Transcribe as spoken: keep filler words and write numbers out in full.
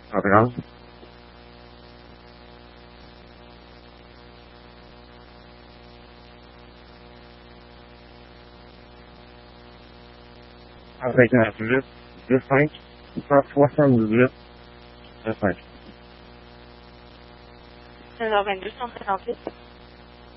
Pas grave. Avec un plus deux cinq cent soixante-dix-huit deux cinq. neuf heures vingt-deux, cent cinquante-huit.